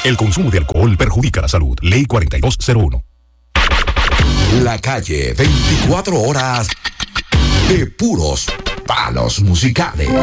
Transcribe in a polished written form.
El consumo de alcohol perjudica la salud. Ley 4201. La calle, 24 horas de puros palos musicales.